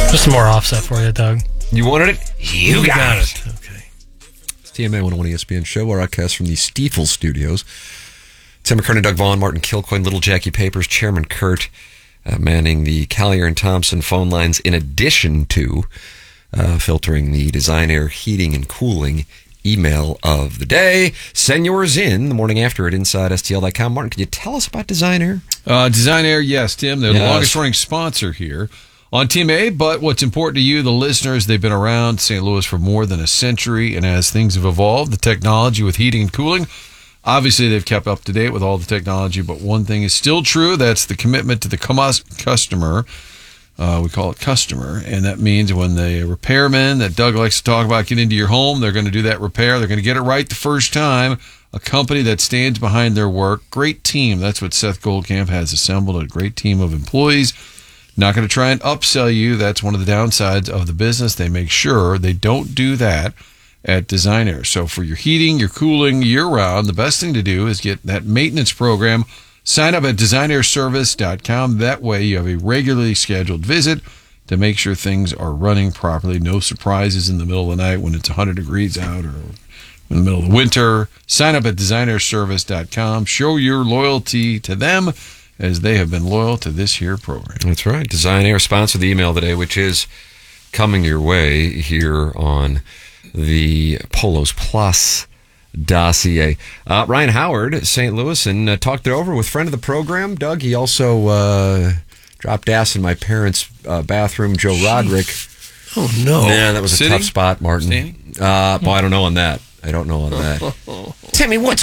Just some more offset for you, Doug. You wanted it? You got it. Okay. It's TMA 101 ESPN show, our broadcast from the Stiefel studios. Tim McKernan, Doug Vaughn, Martin Kilcoyne, Little Jackie Papers, Chairman Kurt, manning the Collier and Thompson phone lines, in addition to filtering the Design Air heating and cooling email of the day. Send yours in the morning after at InsideSTL.com. Martin, can you tell us about Design Air? Design Air, yes, Tim. They're the longest running sponsor here on Team A, but what's important to you, the listeners, they've been around St. Louis for more than a century, and as things have evolved, the technology with heating and cooling, obviously they've kept up to date with all the technology, but one thing is still true, that's the commitment to the customer. We call it customer, and that means when the repairman that Doug likes to talk about get into your home, they're going to do that repair. They're going to get it right the first time. A company that stands behind their work. Great team. That's what Seth Goldcamp has assembled, a great team of employees. Not going to try and upsell you. That's one of the downsides of the business. They make sure they don't do that at Design Air. So for your heating, your cooling year-round, the best thing to do is get that maintenance program. Sign up at designairservice.com. That way you have a regularly scheduled visit to make sure things are running properly. No surprises in the middle of the night when it's 100 degrees out or in the middle of the winter. Sign up at designairservice.com. Show your loyalty to them as they have been loyal to this here program. That's right. Design Air sponsored the email today, which is coming your way here on the Polos Plus dossier. Ryan Howard, St. Louis, and talked it over with friend of the program, Doug. He also dropped ass in my parents' bathroom, Joe Roderick. Oh, no. Yeah, that was a tough spot, Martin. Boy, I don't know on that. Timmy, what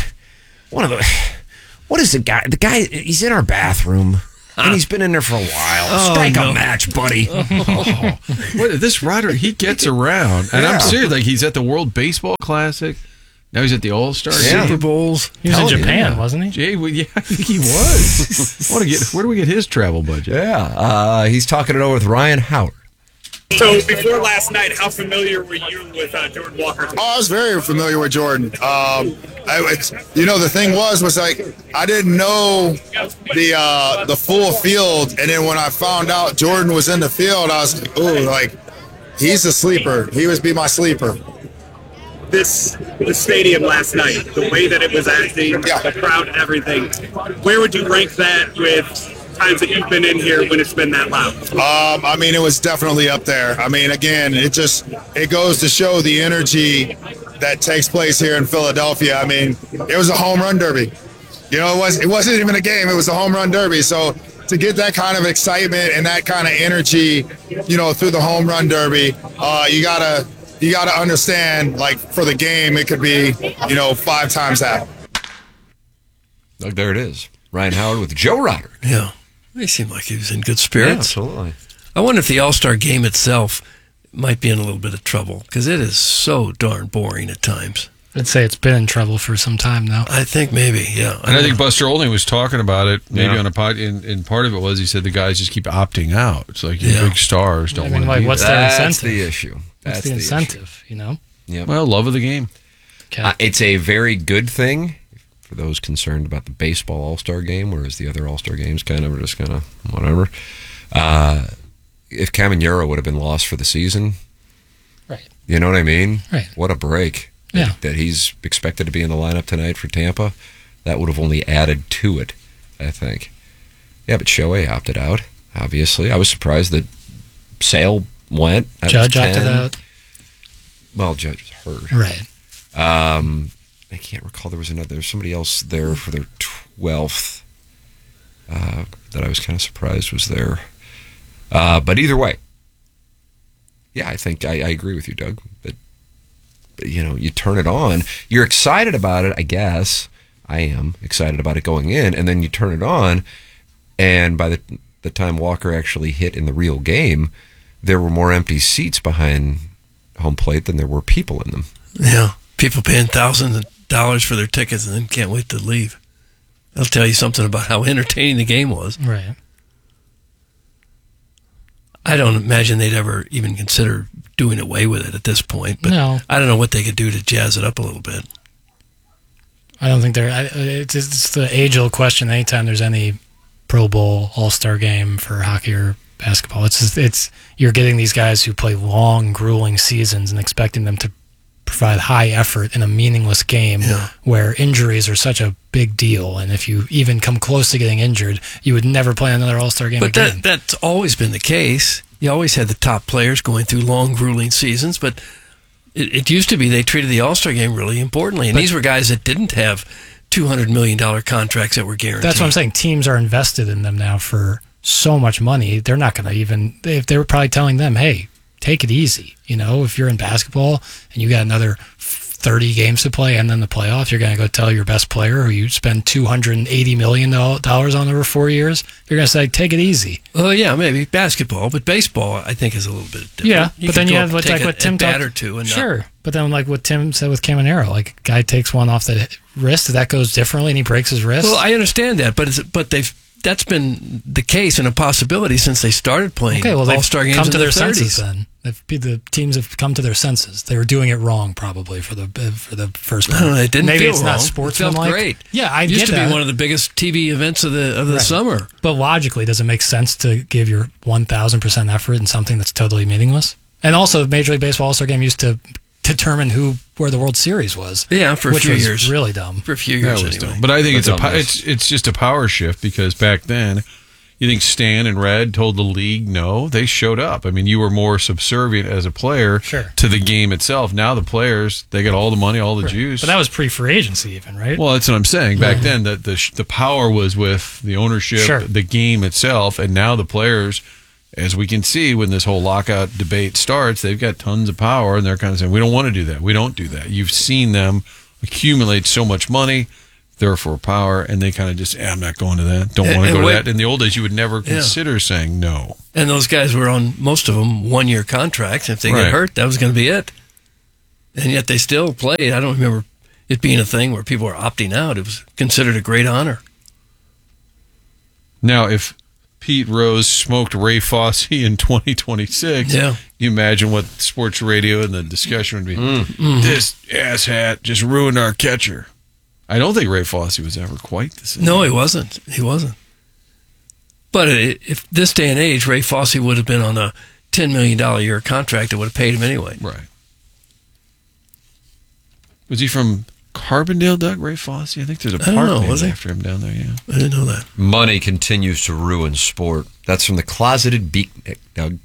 is the guy? The guy, he's in our bathroom, and he's been in there for a while. Strike a match, buddy. This Roderick, he gets around. And I'm serious, like he's at the World Baseball Classic. Now he's at the All-Star Super Bowls. He was in Japan, wasn't he? Jay, well, yeah, I think he was. Where do we get his travel budget? Yeah, he's talking it over with Ryan Howard. So before last night, how familiar were you with Jordan Walker? Oh, I was very familiar with Jordan. The thing was like I didn't know the full field, and then when I found out Jordan was in the field, I was like, ooh, like he's a sleeper. He would be my sleeper. The stadium last night, the way that it was acting, the crowd and everything, where would you rank that with times that you've been in here when it's been that loud? It was definitely up there. Again, it goes to show the energy that takes place here in Philadelphia. It was a home run derby. It wasn't even a game. It was a home run derby. So to get that kind of excitement and that kind of energy, through the home run derby, you gotta understand, like, for the game, it could be, 5 times that. Look, there it is. Ryan Howard with Joe Roderick. Yeah. He seemed like he was in good spirits. Yeah, absolutely. I wonder if the All-Star game itself might be in a little bit of trouble, because it is so darn boring at times. I'd say it's been in trouble for some time now. I think maybe, yeah. And I think Buster Olney was talking about it maybe on a pod, and part of it was he said the guys just keep opting out. It's like your big stars don't want to be what's there. their incentive? That's the issue. What's the incentive, Yep. Well, love of the game. Okay. It's a very good thing for those concerned about the baseball All-Star game, whereas the other All-Star games are just kind of whatever. If Caminero would have been lost for the season, right? You know what I mean? Right. What a break. Yeah. That he's expected to be in the lineup tonight for Tampa. That would have only added to it, I think. Yeah, but Shohei opted out, obviously. I was surprised that Sale went. Judge opted out. Well, Judge was hurt. Right. I can't recall. There was somebody else there for their 12th that I was kind of surprised was there. But either way, yeah, I think I agree with you, Doug. But you turn it on. You're excited about it, I guess. I am excited about it going in, and then you turn it on, and by the time Walker actually hit in the real game, there were more empty seats behind home plate than there were people in them. Yeah, people paying thousands of dollars for their tickets and then can't wait to leave. That'll tell you something about how entertaining the game was. Right. I don't imagine they'd ever even consider doing away with it at this point. But no. I don't know what they could do to jazz it up a little bit. I don't think it's the age-old question. Anytime there's any Pro Bowl, All-Star game for hockey or basketball. It's you're getting these guys who play long, grueling seasons and expecting them to provide high effort in a meaningless game where injuries are such a big deal. And if you even come close to getting injured, you would never play another All-Star game again. But that's always been the case. You always had the top players going through long, grueling seasons, but it used to be they treated the All-Star game really importantly. And these were guys that didn't have $200 million contracts that were guaranteed. That's what I'm saying. Teams are invested in them now for so much money. They're not going to even, if they were probably telling them, hey, take it easy. You know, if you're in basketball and you got another 30 games to play and then the playoffs, you're going to go tell your best player who you spend $280 million on over 4 years, you're going to say, take it easy. Well, yeah, maybe basketball, but baseball, I think, is a little bit different. Yeah, but then you have like what Tim talked or two. And sure, but then like what Tim said with Caminero, like a guy takes one off the wrist, that goes differently and he breaks his wrist. Well, I understand that, but that's been the case and a possibility since they started playing All-Star games come to in their 30s. senses then. The teams have come to their senses. They were doing it wrong probably for the first one. I don't know, it didn't Maybe feel it's wrong. not sportsmanlike. It felt great. Yeah, I it used get to that. be one of the biggest TV events of the Right. summer. But logically, does it make sense to give your 1,000% effort in something that's totally meaningless? And also, Major League Baseball All-Star Game used to determine where the World Series was. Yeah, for a which few was years. really dumb. For a few years, That was anyway. dumb. But I think That's it's just a power shift because back then, you think Stan and Red told the league no? They showed up. I mean, you were more subservient as a player to the game itself. Now the players, they get all the money, all the juice. But that was pre-free agency even, right? Well, that's what I'm saying. Back then, the power was with the ownership, the game itself, and now the players, as we can see when this whole lockout debate starts, they've got tons of power, and they're kind of saying, we don't want to do that. We don't do that. You've seen them accumulate so much money, therefore power, and they kind of just, I'm not going to that. Don't want to go to that. In the old days, you would never consider saying no. And those guys were on, most of them, one-year contracts. If they get hurt, that was going to be it. And yet they still played. I don't remember it being a thing where people were opting out. It was considered a great honor. Now, if Pete Rose smoked Ray Fosse in 2026, you imagine what sports radio and the discussion would be. This asshat just ruined our catcher. I don't think Ray Fosse was ever quite the same. No, he wasn't. But if this day and age, Ray Fosse would have been on a $10 million a year contract, it would have paid him anyway. Right. Was he from Carbondale, Doug? Ray Fosse? I think there's a park named after him down there, I didn't know that. Money continues to ruin sport. That's from the Closeted Beatnik, Doug.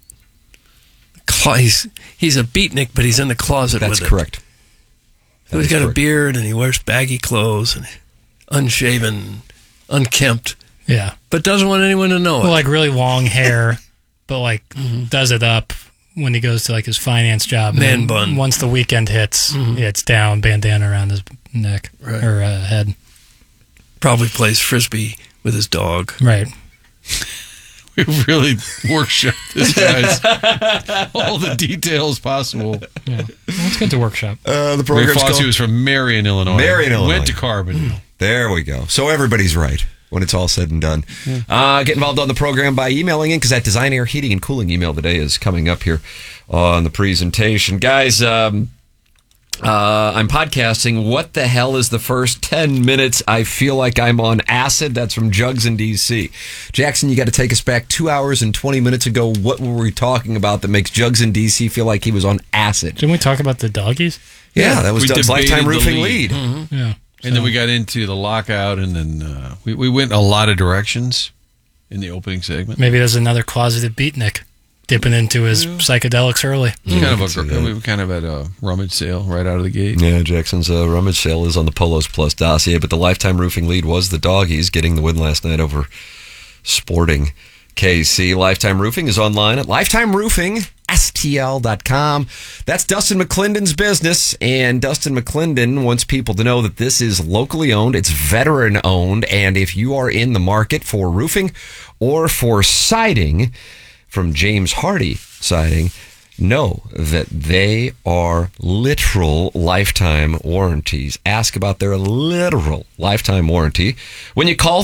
He's a beatnik, but he's in the closet with it. That's correct. So he's got a beard and he wears baggy clothes and unshaven, unkempt. Yeah. But doesn't want anyone to know it. Well, like really long hair, but like does it up when he goes to like his finance job. Man bun. Once the weekend hits, it's down, bandana around his neck or head. Probably plays Frisbee with his dog. Right. We really workshopped this, guys. All the details possible. Yeah. Well, it's good to workshop. The Ray Fosse was from Marion, Illinois. Went to Carbondale. There we go. So everybody's right when it's all said and done. Get involved on the program by emailing in, because that Design Air Heating and Cooling email today is coming up here on the presentation. Guys, I'm podcasting. What the hell is the first 10 minutes? I feel like I'm on acid. That's from Jugs in D.C. Jackson, you got to take us back 2 hours and 20 minutes ago. What were we talking about that makes Jugs in D.C. feel like he was on acid? Didn't we talk about the doggies? Yeah, that was Doug's Lifetime Roofing lead. Yeah. And then we got into the lockout, and then we went a lot of directions in the opening segment. Maybe there's another closeted beatnik dipping into his psychedelics early. We kind of had a rummage sale right out of the gate. Yeah, Jackson's rummage sale is on the Polos Plus dossier, but the Lifetime Roofing lead was the Doggies getting the win last night over Sporting KC. Lifetime Roofing is online at lifetimeroofingstl.com. That's Dustin McClendon's business, and Dustin McClendon wants people to know that this is locally owned, it's veteran owned, and if you are in the market for roofing or for siding from James Hardy Siding, know that they are literal lifetime warranties. Ask about their literal lifetime warranty when you call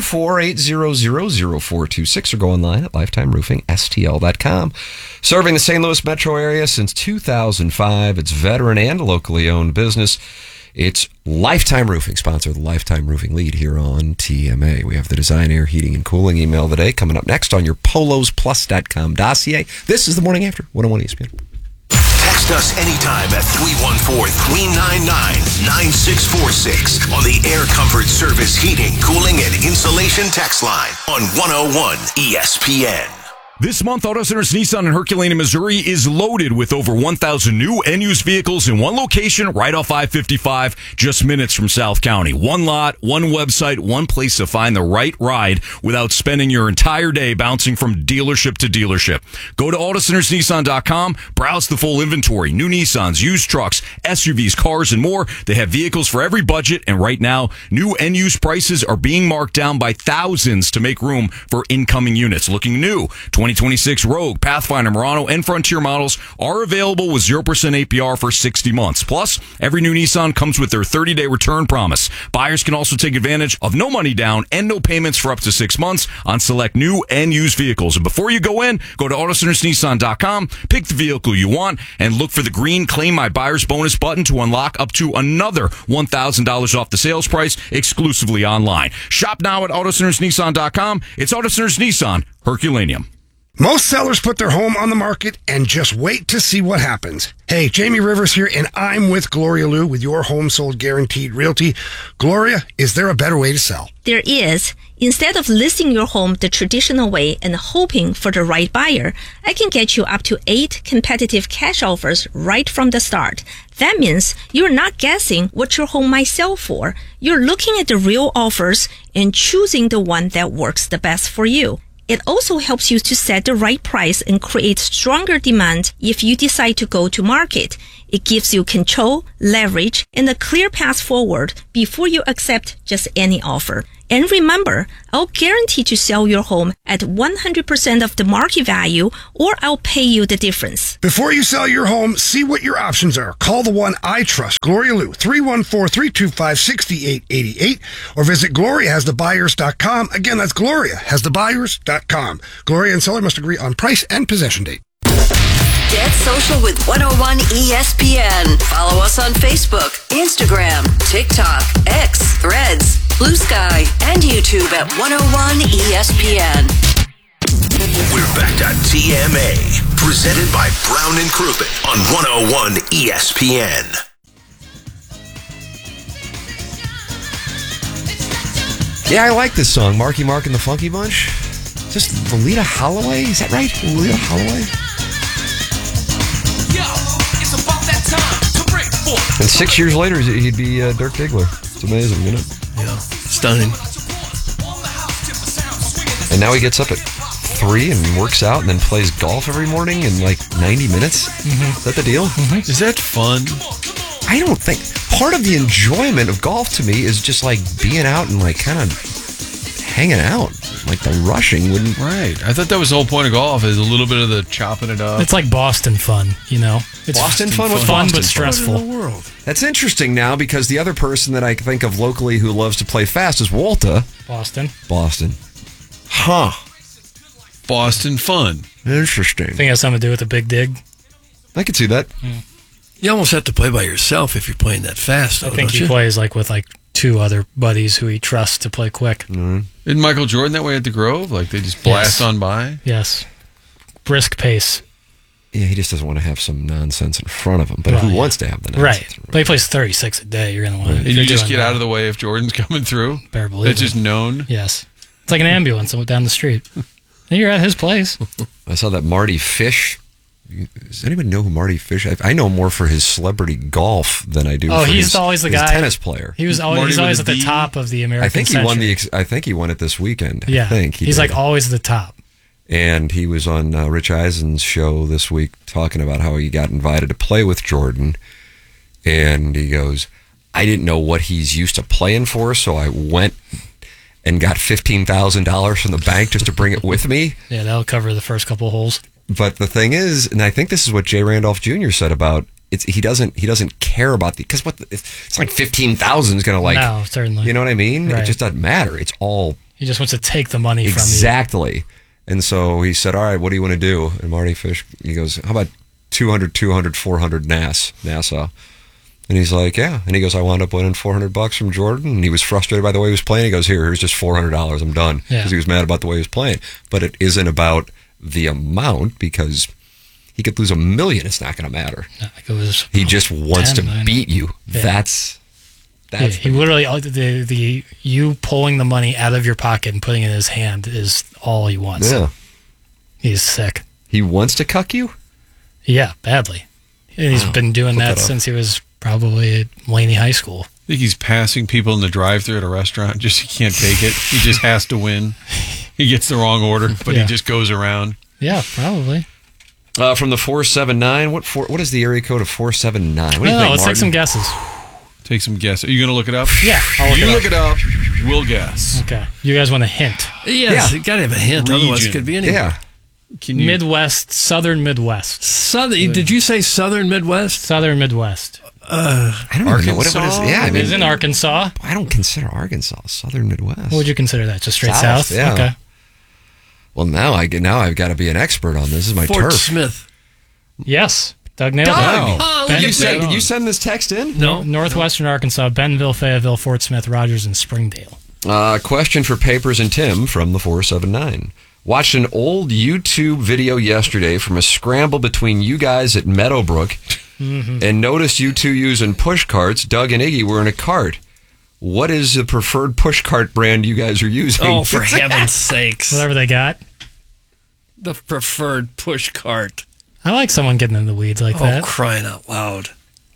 314-800-0426 or go online at lifetimeroofingstl.com. Serving the St. Louis metro area since 2005. It's veteran and locally owned business. It's Lifetime Roofing, sponsor of the Lifetime Roofing Lead here on TMA. We have the Design, Air, Heating, and Cooling email of the day coming up next on your polosplus.com dossier. This is the Morning After, 101 ESPN. Text us anytime at 314-399-9646 on the Air Comfort Service Heating, Cooling, and Insulation text line on 101 ESPN. This month, Auto Centers Nissan in Herculaneum, Missouri is loaded with over 1,000 new and used vehicles in one location right off I-55, just minutes from South County. One lot, one website, one place to find the right ride without spending your entire day bouncing from dealership to dealership. Go to AutoCentersNissan.com, browse the full inventory, new Nissans, used trucks, SUVs, cars, and more. They have vehicles for every budget, and right now, new and used prices are being marked down by thousands to make room for incoming units. Looking new, 2026 Rogue, Pathfinder, Murano, and Frontier models are available with 0% APR for 60 months. Plus, every new Nissan comes with their 30-day return promise. Buyers can also take advantage of no money down and no payments for up to 6 months on select new and used vehicles. And before you go in, go to AutoCentersNissan.com, pick the vehicle you want, and look for the green Claim My Buyer's Bonus button to unlock up to another $1,000 off the sales price exclusively online. Shop now at AutoCentersNissan.com. It's Auto Centers Nissan, Herculaneum. Most sellers put their home on the market and just wait to see what happens. Hey, Jamie Rivers here, and I'm with Gloria Liu with your Home Sold Guaranteed Realty. Gloria, is there a better way to sell? There is. Instead of listing your home the traditional way and hoping for the right buyer, I can get you up to 8 competitive cash offers right from the start. That means you're not guessing what your home might sell for. You're looking at the real offers and choosing the one that works the best for you. It also helps you to set the right price and create stronger demand if you decide to go to market. It gives you control, leverage, and a clear path forward before you accept just any offer. And remember, I'll guarantee to sell your home at 100% of the market value, or I'll pay you the difference. Before you sell your home, see what your options are. Call the one I trust, Gloria Liu, 314-325-6888, or visit GloriaHasTheBuyers.com. Again, that's GloriaHasTheBuyers.com. Gloria and seller must agree on price and possession date. Get social with 101 ESPN. Follow us on Facebook, Instagram, TikTok, X, Threads, Blue Sky, and YouTube at 101 ESPN. We're back to TMA, presented by Brown & Crouppen on 101 ESPN. Yeah, I like this song, Marky Mark and the Funky Bunch. Just Lolita Holloway? Is that right? Lolita Holloway? And 6 years later, he'd be Dirk Diggler. It's amazing, isn't it? Yeah, stunning. And now he gets up at 3 and works out and then plays golf every morning in like 90 minutes. Mm-hmm. Is that the deal? Mm-hmm. Is that fun? I don't think. Part of the enjoyment of golf to me is just like being out and like kind of hanging out. Like the rushing wouldn't. Right. I thought that was the whole point of golf, is a little bit of the chopping it up. It's like Boston fun, you know? It's Boston fun? What's fun but stressful. What in the world? That's interesting now, because the other person that I think of locally who loves to play fast is Walter. Boston. Huh. Boston fun. Interesting. I think it has something to do with the big dig. I could see that. Yeah. You almost have to play by yourself if you're playing that fast, though, I think he plays like with like 2 other buddies who he trusts to play quick. Mm-hmm. Isn't Michael Jordan that way at the Grove? Like they just blast on by? Yes. Brisk pace. Yeah, he just doesn't want to have some nonsense in front of him. But who wants to have the nonsense? Right. But he plays 36 a day. You're going to want to. And you just get out of the way if Jordan's coming through? Better believe It's just known? Yes. It's like an ambulance down the street. And you're at his place. I saw that Marty Fish. Does anybody know who Marty Fish is? I know more for his celebrity golf than I do for he's always the guy. Tennis player. He's always at the top of the American I think he Century. won I think he won it this weekend. Yeah. I think he's like always the top. And he was on Rich Eisen's show this week talking about how he got invited to play with Jordan. And he goes, I didn't know what he's used to playing for, so I went and got $15,000 from the bank just to bring it with me. Yeah, that'll cover the first couple holes. But the thing is, and I think this is what Jay Randolph Jr. said about he doesn't care about because it's like 15,000 is going to like, no, certainly, you know what I mean? Right. It just doesn't matter. It's all he just wants to take the money from you. Exactly. And so he said, all right, what do you want to do? And Marty Fish, he goes, how about 200, 400 Nassau? And he's like, yeah. And he goes, I wound up winning $400 from Jordan. And he was frustrated by the way he was playing. He goes, here's just $400. I'm done. Because he was mad about the way he was playing. But it isn't about the amount, because he could lose $1 million. It's not going to matter. Like it was he just wants to beat you. Yeah. That's he literally, the you pulling the money out of your pocket and putting it in his hand is all he wants. Yeah. He's sick. He wants to cuck you? Yeah, badly. And he's been doing that since he was probably at Laney High School. I think he's passing people in the drive-thru at a restaurant. Just he can't take it. He just has to win. He gets the wrong order, but he just goes around. Yeah, probably. From the 479, what is the area code of 479? What do you think, let's take some guesses. Take some guesses. Are you going to look it up? Yeah, I'll look it up. We'll guess. Okay. You guys want a hint? Yes, you got to have a hint. Region. Otherwise, it could be anything. Yeah. Midwest, Southern Midwest. Did you say Southern Midwest? Southern Midwest. I don't even know what it is. Yeah, I mean, it's in Arkansas. I don't consider Arkansas Southern Midwest. What would you consider that? Just straight south? Yeah. Okay. Well, now I've got to be an expert on this. This is my Fort turf. Smith. Yes. Doug nailed it. Oh, Did you send this text in? No. Northwestern Arkansas, Bentonville, Fayetteville, Fort Smith, Rogers, and Springdale. Question for Papers and Tim from the 479. Watched an old YouTube video yesterday from a scramble between you guys at Meadowbrook and noticed you two using push carts. Doug and Iggy were in a cart. What is the preferred push cart brand you guys are using? Oh, for heaven's sakes. Whatever they got. The preferred push cart. I like someone getting in the weeds like that. Oh, crying out loud.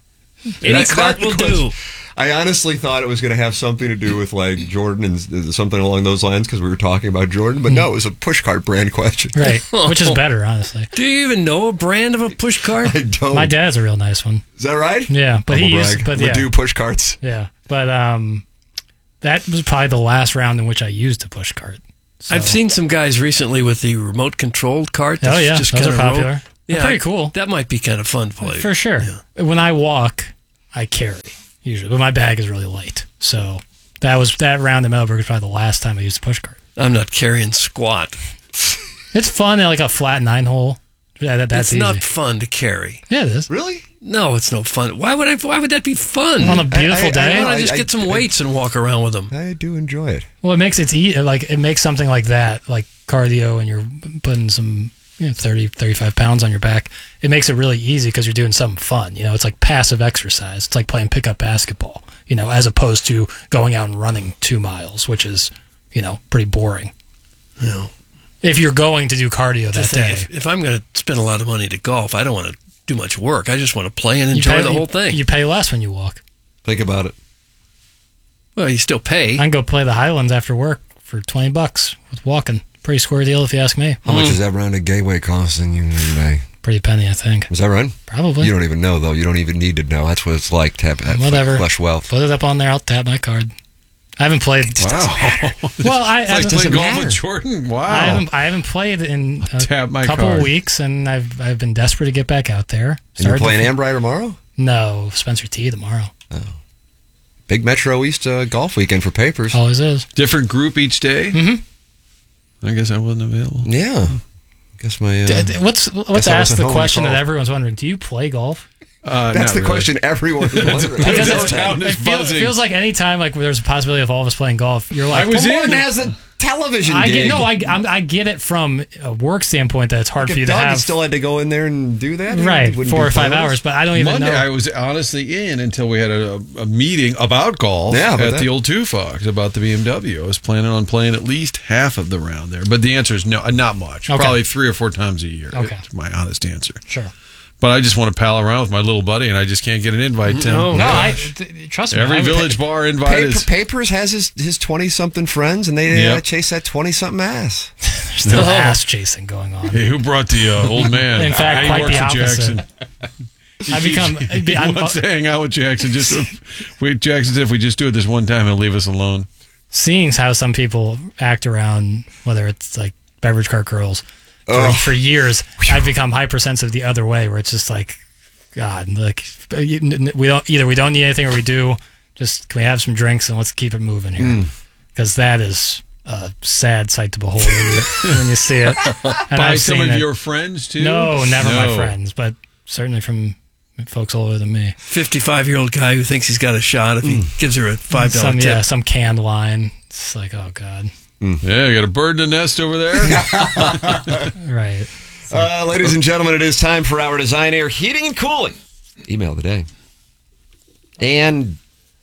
Any cart will do. I honestly thought it was going to have something to do with like Jordan and something along those lines because we were talking about Jordan, but no, it was a push cart brand question. Right, which is better, honestly. Do you even know a brand of a push cart? I don't. My dad's a real nice one. Is that right? Yeah, but Humble he used, brag. but We yeah, do push carts. Yeah, but that was probably the last round in which I used a push cart. So. I've seen some guys recently with the remote controlled cart. Oh yeah, just those are popular. Yeah, they're pretty cool. That might be kind of fun to play. For sure. Yeah. When I walk, I carry usually, but my bag is really light. So that round in Meadowbrook was probably the last time I used a push cart. I'm not carrying squat. It's fun, like a flat 9-hole. That's it's easy. not fun to carry. Yeah, it is. Really? No, it's no fun. Why would that be fun? On a beautiful day? Why don't I just get some weights and walk around with them? I do enjoy it. Well, it makes something like that, like cardio, and you're putting some 30, 35 pounds on your back. It makes it really easy because you're doing something fun. It's like passive exercise. It's like playing pickup basketball, as opposed to going out and running 2 miles, which is, pretty boring. Yeah. If you're going to do cardio that day. If I'm going to spend a lot of money to golf, I don't want to do much work. I just want to play and enjoy the whole thing. You pay less when you walk. Think about it. Well, you still pay. I can go play the Highlands after work for $20 with walking. Pretty square deal if you ask me. How much is that round of Gateway costing you today? Pretty penny, I think. Is that right? Probably. You don't even know, though. You don't even need to know. That's what it's like. Tap whatever. Flush Wealth. Put it up on there. I'll tap my card. I haven't played. Wow. Well, I haven't played golf with Jordan. Wow. I haven't played in a couple of weeks, and I've been desperate to get back out there. And you're playing Ambry tomorrow? No, Spencer T tomorrow. Oh. Big Metro East golf weekend for Papers. Always is. Different group each day? Mm-hmm. I guess I wasn't available. Yeah. I guess my... Let's ask the question that everyone's wondering. Do you play golf? That's the question everyone's wondering. Because it feels like any time there's a possibility of all of us playing golf, you're like, Someone has a television gig. I get it from a work standpoint that it's hard for you to have. You still had to go in there and do that? Right, 4 or 5 hours, but I don't even know. Monday I was honestly in until we had a meeting about golf at the old Two Fox about the BMW. I was planning on playing at least half of the round there, but the answer is no, not much. Okay. Probably 3 or 4 times a year. Okay. It's my honest answer. Sure. But I just want to pal around with my little buddy, and I just can't get an invite, Tim. No, trust me. Every Village Bar invite is... Papers has his 20-something friends, and they chase that 20-something ass. There's still ass chasing going on. Hey, who brought the old man? In fact, quite the opposite. He wants to hang out with Jackson. Jackson said if we just do it this one time, he'll leave us alone. Seeing how some people act around, whether it's like beverage cart girls, for years, I've become hypersensitive the other way, where it's just like, God, like we don't need anything, or we do. Just can we have some drinks and let's keep it moving here, because that is a sad sight to behold when you see it. And By some of your friends too? No, never my friends, but certainly from folks older than me. 55-year-old guy who thinks he's got a shot if he gives her a $5 tip. Yeah, some canned line. It's like, oh, God. Yeah, you got a bird in the nest over there. Right. Ladies and gentlemen, it is time for our Design Air Heating and Cooling email of the day. And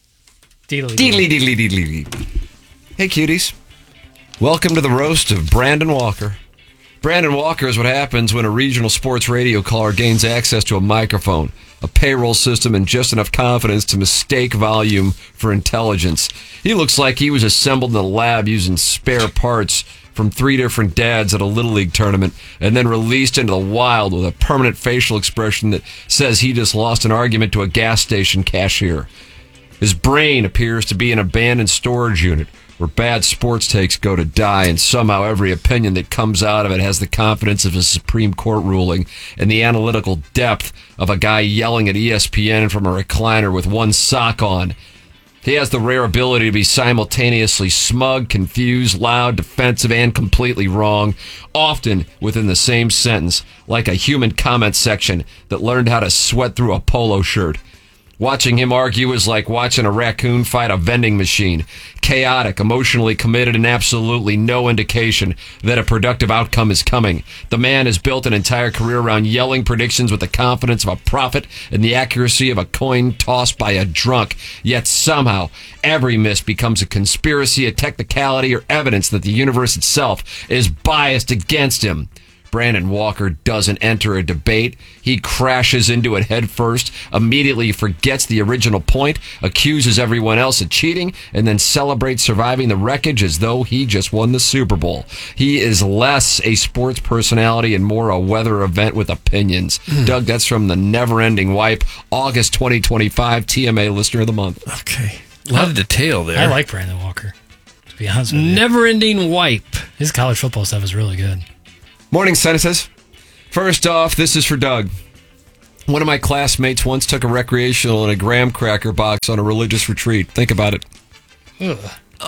deedly. Hey, cuties. Welcome to the roast of Brandon Walker. Brandon Walker is what happens when a regional sports radio caller gains access to a microphone, a payroll system, and just enough confidence to mistake volume for intelligence. He looks like he was assembled in a lab using spare parts from 3 different dads at a Little League tournament and then released into the wild with a permanent facial expression that says he just lost an argument to a gas station cashier. His brain appears to be an abandoned storage unit where bad sports takes go to die, and somehow every opinion that comes out of it has the confidence of a Supreme Court ruling and the analytical depth of a guy yelling at ESPN from a recliner with one sock on. He has the rare ability to be simultaneously smug, confused, loud, defensive, and completely wrong, often within the same sentence, like a human comment section that learned how to sweat through a polo shirt. Watching him argue is like watching a raccoon fight a vending machine. Chaotic, emotionally committed, and absolutely no indication that a productive outcome is coming. The man has built an entire career around yelling predictions with the confidence of a prophet and the accuracy of a coin tossed by a drunk. Yet somehow, every miss becomes a conspiracy, a technicality, or evidence that the universe itself is biased against him. Brandon Walker doesn't enter a debate. He crashes into it head first, immediately forgets the original point, accuses everyone else of cheating, and then celebrates surviving the wreckage as though he just won the Super Bowl. He is less a sports personality and more a weather event with opinions. Doug, that's from the Never-Ending Wipe, August 2025 TMA Listener of the Month. Okay. A lot of detail there. I like Brandon Walker, to be honest with you. Never-Ending Wipe. His college football stuff is really good. Morning, sentences. First off, this is for Doug. One of my classmates once took a recreational in a graham cracker box on a religious retreat. Think about it. Ugh.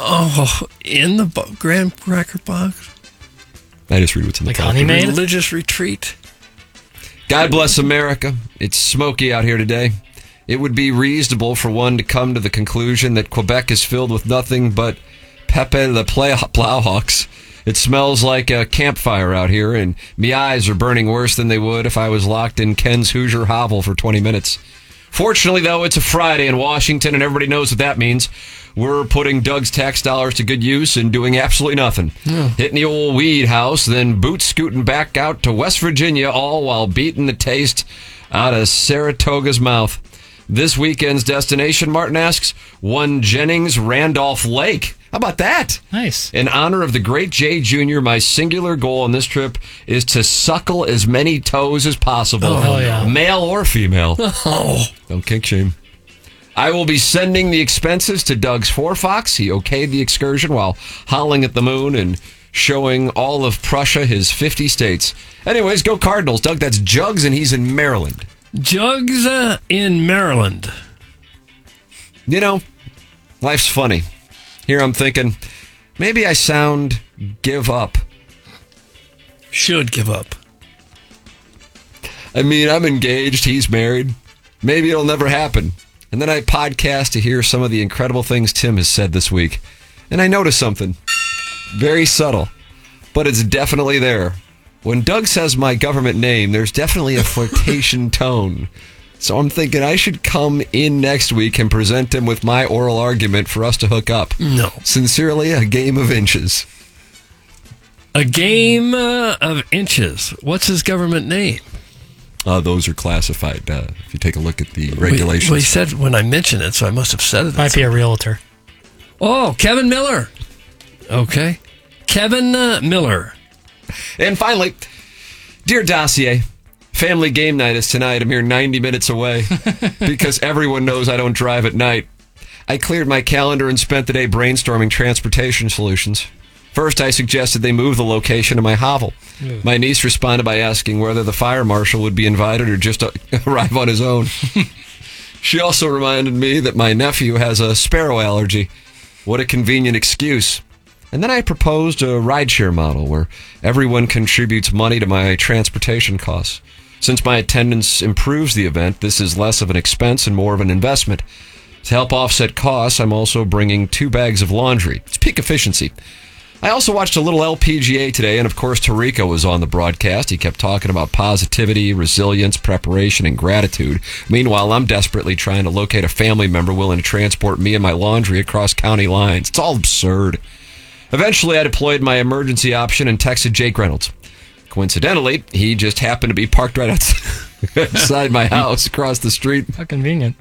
Oh, in the graham cracker box? I just read what's in the Like Honey Maid? Religious retreat. God bless America. It's smoky out here today. It would be reasonable for one to come to the conclusion that Quebec is filled with nothing but Pepe le Plowhawks. It smells like a campfire out here, and me eyes are burning worse than they would if I was locked in Ken's Hoosier hovel for 20 minutes. Fortunately, though, it's a Friday in Washington, and everybody knows what that means. We're putting Doug's tax dollars to good use and doing absolutely nothing. Hitting the old weed house, then boot scooting back out to West Virginia, all while beating the taste out of Saratoga's mouth. This weekend's destination, Martin asks, one Jennings Randolph Lake. How about that? Nice. In honor of the great Jay Jr., my singular goal on this trip is to suckle as many toes as possible. Oh, hell yeah. Male or female. Oh. Don't kink shame. I will be sending the expenses to Doug's Forefox. He okayed the excursion while howling at the moon and showing all of Prussia his 50 states. Anyways, go Cardinals. Doug, that's Jugs, and he's in Maryland. Jugs in Maryland. You know, life's funny. Here I'm thinking, maybe I sound give up. Should give up. I mean, I'm engaged. He's married. Maybe it'll never happen. And then I podcast to hear some of the incredible things Tim has said this week. And I notice something. Very subtle. But it's definitely there. When Doug says my government name, there's definitely a flirtation tone. So I'm thinking I should come in next week and present him with my oral argument for us to hook up. No. Sincerely, a game of inches. A game of inches. What's his government name? Those are classified. If you take a look at the regulations. Well, he said when I mentioned it, so I must have said it. Might be a realtor. Oh, Kevin Miller. Okay. Kevin Miller. And finally, dear Dossier, family game night is tonight. I'm here 90 minutes away because everyone knows I don't drive at night. I cleared my calendar and spent the day brainstorming transportation solutions. First, I suggested they move the location of my hovel. My niece responded by asking whether the fire marshal would be invited or just arrive on his own. She also reminded me that my nephew has a sparrow allergy. What a convenient excuse. And then I proposed a rideshare model where everyone contributes money to my transportation costs. Since my attendance improves the event, this is less of an expense and more of an investment. To help offset costs, I'm also bringing 2 bags of laundry. It's peak efficiency. I also watched a little LPGA today, and of course, Tarico was on the broadcast. He kept talking about positivity, resilience, preparation, and gratitude. Meanwhile, I'm desperately trying to locate a family member willing to transport me and my laundry across county lines. It's all absurd. Eventually, I deployed my emergency option and texted Jake Reynolds. Coincidentally, he just happened to be parked right outside my house across the street. How convenient.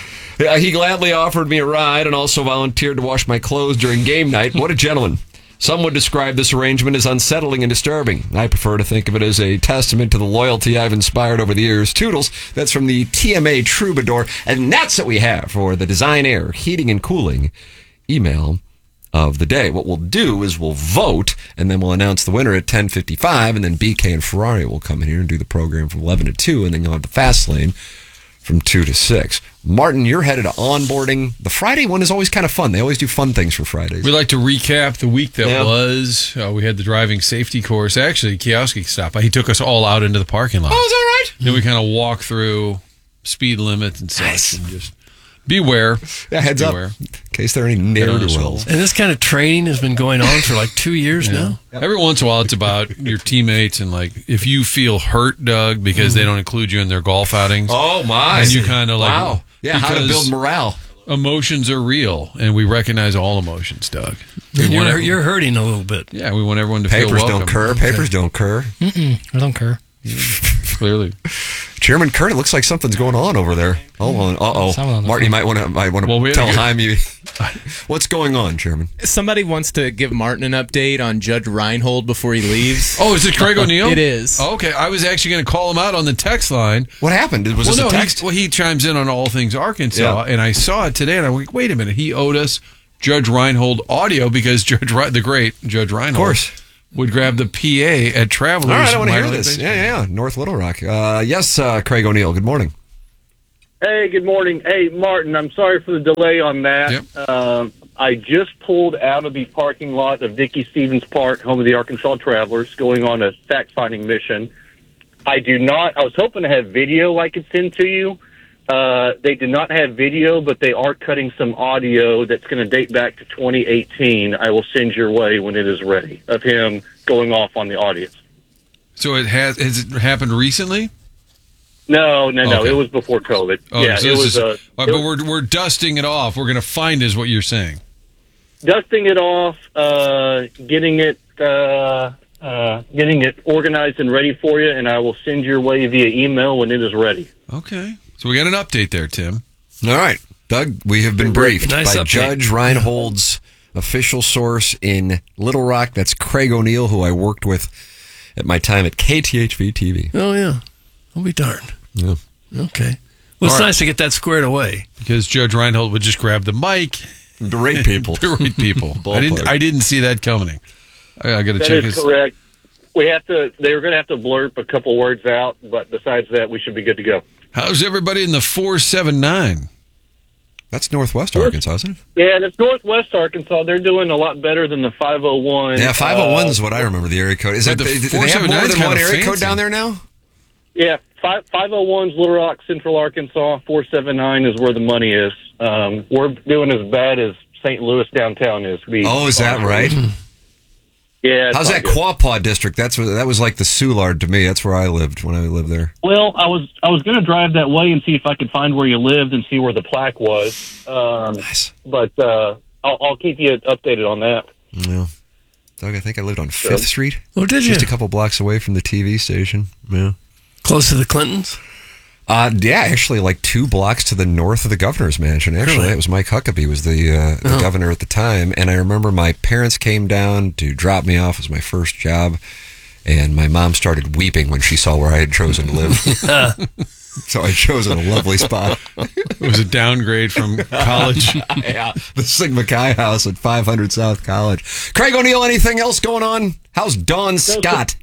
He gladly offered me a ride and also volunteered to wash my clothes during game night. What a gentleman. Some would describe this arrangement as unsettling and disturbing. I prefer to think of it as a testament to the loyalty I've inspired over the years. Toodles, that's from the TMA Troubadour. And that's what we have for the Design Air Heating and Cooling email of the day. What we'll do is we'll vote, and then we'll announce the winner at 10:55, and then BK and Ferrari will come in here and do the program from 11 to 2, and then you'll have the Fast Lane from 2 to 6. Martin, you're headed to onboarding. The Friday one is always kind of fun. They always do fun things for Fridays. We like to recap the week that was. We had the driving safety course. Actually, Kioski stopped by. He took us all out into the parking lot. Oh, is that right? Then we kind of walk through speed limits and such. And just beware. Yeah, heads up in case there are any ne'er-do-wells. And this kind of training has been going on for like 2 years now. Every once in a while, it's about your teammates and like if you feel hurt, Doug, because they don't include you in their golf outings. Oh my! And you kind of like, wow, yeah, how to build morale. Emotions are real, and we recognize all emotions, Doug. And you're hurting a little bit. Yeah, we want everyone to feel welcome. Papers don't cur. I don't cur. Clearly. Chairman Kurt, it looks like something's going on over there. Hold on. Uh-oh. Martin, you might want to tell Jaime what's going on, Chairman. Somebody wants to give Martin an update on Judge Reinhold before he leaves. Oh, is it Craig O'Neill? It is. Oh, okay, I was actually going to call him out on the text line. What happened? Was this a text? He chimes in on all things Arkansas, and I saw it today, and I'm like, wait a minute, he owed us Judge Reinhold audio because the great Judge Reinhold, of course, would grab the PA at Travelers. All right, I want to hear this. Yeah. North Little Rock. Yes, Craig O'Neill. Good morning. Hey, good morning. Hey, Martin, I'm sorry for the delay on that. Yep. I just pulled out of the parking lot of Dickey Stevens Park, home of the Arkansas Travelers, going on a fact-finding mission. I was hoping to have video I could send to you. They did not have video, but they are cutting some audio that's going to date back to 2018. I will send your way when it is ready, of him going off on the audience. So has it happened recently? No. Okay. It was before COVID. Oh, yeah, so it was. But we're dusting it off. We're going to find is what you're saying. Dusting it off, getting it organized and ready for you, and I will send your way via email when it is ready. Okay. So we got an update there, Tim. All right. Doug, we have been briefed by update. Judge Reinhold's official source in Little Rock. That's Craig O'Neill, who I worked with at my time at KTHV TV. Oh, yeah. I'll be darned. Yeah. Okay. Well, it's nice to get that squared away. Because Judge Reinhold would just grab the mic. Berate people. I didn't see that coming. I got to check That is correct. They were going to have to blurb a couple words out, but besides that, we should be good to go. How's everybody in the 479? That's Northwest Arkansas, isn't it? Yeah, that's Northwest Arkansas. They're doing a lot better than the 501. Yeah, 501 is what I remember the area code. Do they have more than one area code down there now? Yeah, 501's Little Rock, Central Arkansas. 479 is where the money is. We're doing as bad as St. Louis downtown is. Is that right? Yeah. How's that Quapaw district? That was like the Soulard to me. That's where I lived when I lived there. Well, I was going to drive that way and see if I could find where you lived and see where the plaque was. Nice. But I'll keep you updated on that. Yeah. Doug, I think I lived on 5th Street. Oh, did you? Just a couple blocks away from the TV station. Yeah. Close to the Clintons? Yeah, actually, like 2 blocks to the north of the governor's mansion. Actually, Really? it was Mike Huckabee was the governor at the time, and I remember my parents came down to drop me off. It was my first job, and my mom started weeping when she saw where I had chosen to live. So I chose a lovely spot. It was a downgrade from college. Yeah, the Sigma Chi house at 500 South College. Craig O'Neill, anything else going on? How's Dawn Scott?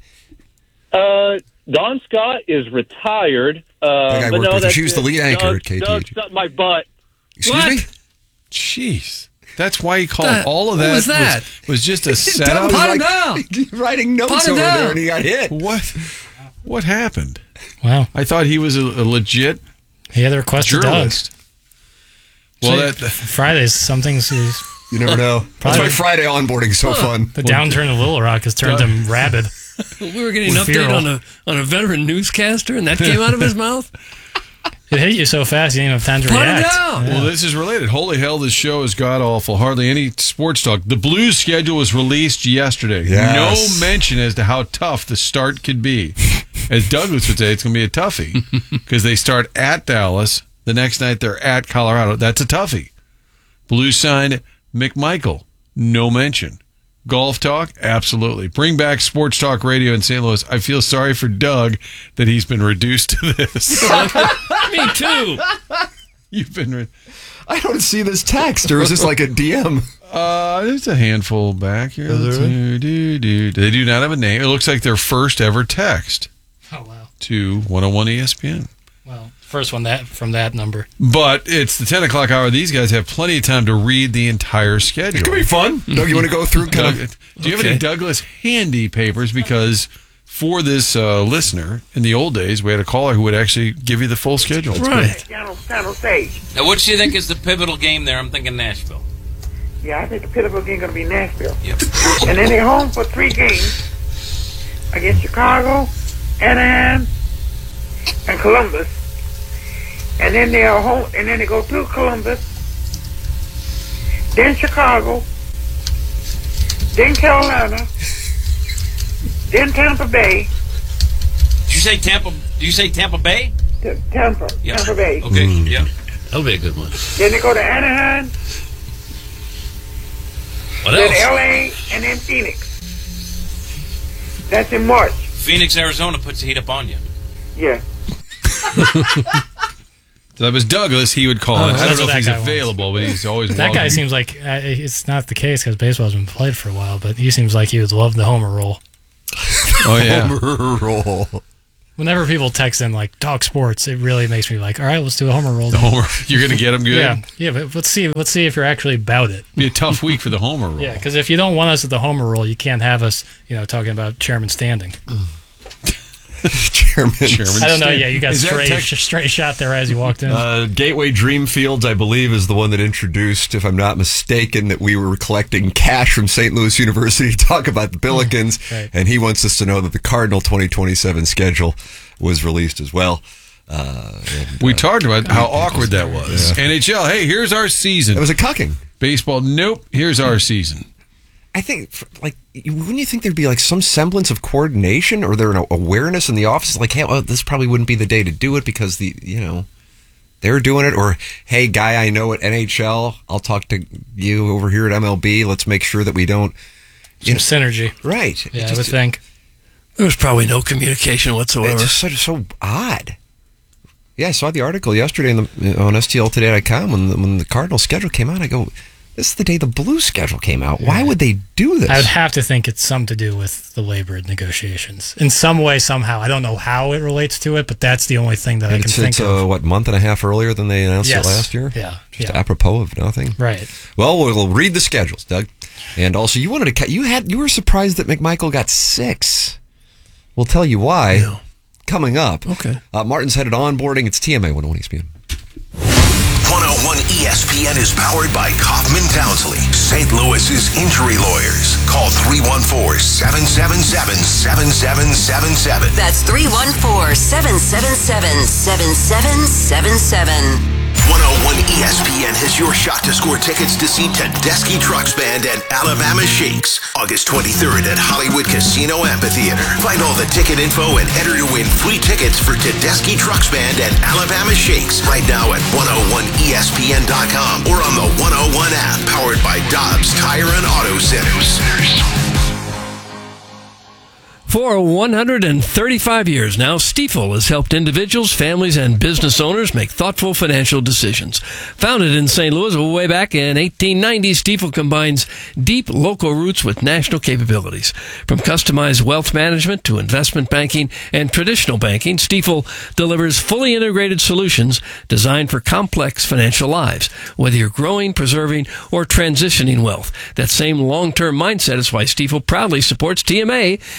Dawn Scott is retired. She was the lead anchor at KTH. Doug stuck my butt. Excuse me? Jeez. That's why he called all of that. Was just a setup. Doug was writing notes over there and he got hit. What? What happened? Wow. I thought he was a legit He had a request to Doug. journalist. Well, Fridays, some things you never know. That's why Friday onboarding is so fun. The downturn of Little Rock has turned him rabid. We were getting an update on a veteran newscaster, and that came out of his mouth. It hit you so fast, you didn't have time to react. Yeah. Well, this is related. Holy hell, this show is god-awful. Hardly any sports talk. The Blues schedule was released yesterday. Yes. No mention as to how tough the start could be. As Douglas would say, it's going to be a toughie because they start at Dallas. The next night, they're at Colorado. That's a toughie. Blues signed McMichael. No mention. Golf talk? Absolutely. Bring back sports talk radio in St. Louis. I feel sorry for Doug that he's been reduced to this. Me too. You've been... I don't see this text, or is this like a DM? There's a handful back here. They do not have a name. It looks like their first ever text. Oh, wow. To 101 ESPN. Well, first one from that number. But it's the 10 o'clock hour. These guys have plenty of time to read the entire schedule. It could be fun. Doug, you want to go through Do you have any Douglas handy papers? Because for this listener, in the old days, we had a caller who would actually give you the full schedule. Right. Now, which do you think is the pivotal game there? I'm thinking Nashville. Yeah, I think the pivotal game is going to be Nashville. Yep. And then they're home for 3 games against Chicago, Anaheim, and Columbus. And then they are home, and then they go to Columbus, then Chicago, then Carolina, then Tampa Bay. Did you say Tampa? Do you say Tampa Bay? Tampa Bay. Okay. Yeah. That'll be a good one. Then they go to Anaheim. What then else? LA, and then Phoenix. That's in March. Phoenix, Arizona puts the heat up on you. Yeah. So that was Douglas. He would call it. I don't know if he's guy available, but he's always That welcome. guy seems like it's not the case because baseball's been played for a while, but he seems like he would love the homer roll. Oh, yeah. Homer roll. Whenever people text in like talk sports, it really makes me like, all right, let's do a homer roll. The homer, you're going to get him good? Yeah, but let's see if you're actually about it. Be a tough week for the homer roll. Yeah, because if you don't want us at the homer roll, you can't have us, talking about chairman standing. Chairman I don't know. Yeah, you got Is that straight shot there as you walked in. Gateway Dreamfields, I believe, is the one that introduced, if I'm not mistaken, that we were collecting cash from St. Louis University to talk about the Billikens, Right. and he wants us to know that the Cardinal 2027 schedule was released as well. We talked about how awkward that was. Yeah. NHL, hey, here's our season. It was a cucking. Baseball, nope, here's our season. I think, wouldn't you think there'd be like some semblance of coordination or there an awareness in the office? Like, hey, this probably wouldn't be the day to do it because they're doing it. Or, hey, guy I know at NHL, I'll talk to you over here at MLB. Let's make sure that we don't. Some synergy. Right. Yeah, I would think. There was probably no communication whatsoever. It's just so odd. Yeah, I saw the article yesterday on STLtoday.com when the Cardinals schedule came out. I go, this is the day the Blues schedule came out. Why would they do this? I would have to think it's something to do with the labor negotiations in some way, somehow. I don't know how it relates to it, but that's the only thing that I can think of. It's month and a half earlier than they announced it last year? Yeah. Just apropos of nothing. Right. Well, we'll read the schedules, Doug. And also, you were surprised that McMichael got 6. We'll tell you why. Yeah. Coming up. Okay. Martin's headed onboarding. It's TMA 101 ESPN. 101 ESPN is powered by Kaufman Townsley, St. Louis's injury lawyers. Call 314-777-7777. That's 314-777-7777. 101 ESPN has your shot to score tickets to see Tedeschi Trucks Band and Alabama Shakes August 23rd at Hollywood Casino Amphitheater. Find all the ticket info and enter to win free tickets for Tedeschi Trucks Band and Alabama Shakes right now at 101ESPN.com or on the 101 app, powered by Dobbs Tire and Auto Centers. For 135 years now, Stifel has helped individuals, families, and business owners make thoughtful financial decisions. Founded in St. Louis way back in 1890, Stifel combines deep local roots with national capabilities. From customized wealth management to investment banking and traditional banking, Stifel delivers fully integrated solutions designed for complex financial lives. Whether you're growing, preserving, or transitioning wealth, that same long-term mindset is why Stifel proudly supports TMA, because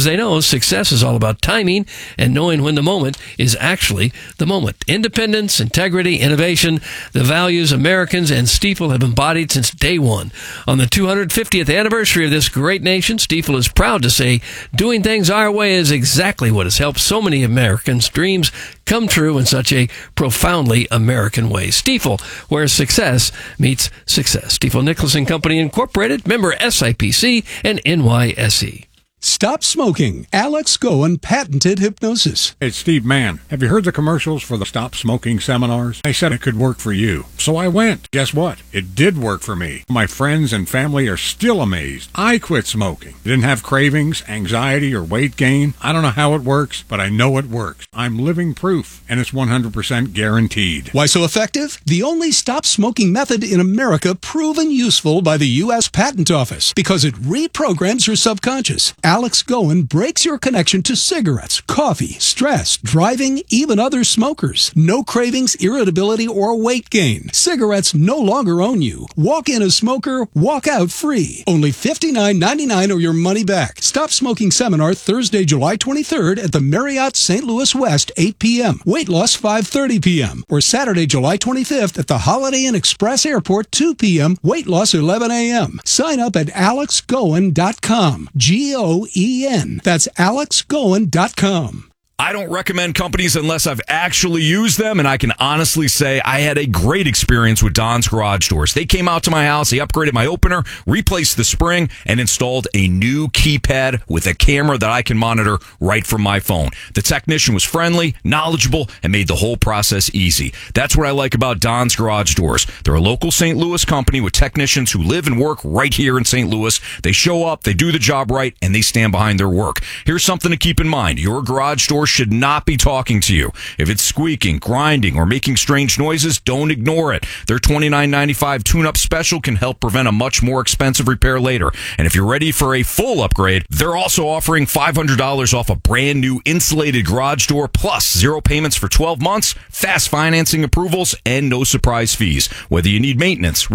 because they know success is all about timing and knowing when the moment is actually the moment. Independence, integrity, innovation, the values Americans and Stifel have embodied since day one. On the 250th anniversary of this great nation, Stifel is proud to say doing things our way is exactly what has helped so many Americans' dreams come true in such a profoundly American way. Stifel, where success meets success. Stifel Nicholas and Company Incorporated, member SIPC and NYSE. Stop smoking. Alex Goen patented hypnosis. It's Steve Mann. Have you heard the commercials for the Stop Smoking seminars? They said it could work for you. So I went. Guess what? It did work for me. My friends and family are still amazed. I quit smoking. Didn't have cravings, anxiety, or weight gain. I don't know how it works, but I know it works. I'm living proof, and it's 100% guaranteed. Why so effective? The only stop smoking method in America proven useful by the U.S. Patent Office because it reprograms your subconscious. Alex Goen breaks your connection to cigarettes, coffee, stress, driving, even other smokers. No cravings, irritability, or weight gain. Cigarettes no longer own you. Walk in a smoker, walk out free. Only $59.99 or your money back. Stop Smoking Seminar Thursday, July 23rd at the Marriott St. Louis West, 8 p.m. Weight loss 5:30 p.m. Or Saturday, July 25th at the Holiday Inn Express Airport, 2 p.m. Weight loss 11 a.m. Sign up at alexgoen.com. Goen. That's alexgoen.com. I don't recommend companies unless I've actually used them, and I can honestly say I had a great experience with Don's Garage Doors. They came out to my house, they upgraded my opener, replaced the spring, and installed a new keypad with a camera that I can monitor right from my phone. The technician was friendly, knowledgeable, and made the whole process easy. That's what I like about Don's Garage Doors. They're a local St. Louis company with technicians who live and work right here in St. Louis. They show up, they do the job right, and they stand behind their work. Here's something to keep in mind. Your garage door should not be talking to you. If it's squeaking, grinding, or making strange noises, don't ignore it. Their $29.95 tune-up special can help prevent a much more expensive repair later. And if you're ready for a full upgrade, they're also offering $500 off a brand new insulated garage door, plus 0 payments for 12 months, fast financing approvals, and no surprise fees. Whether you need maintenance,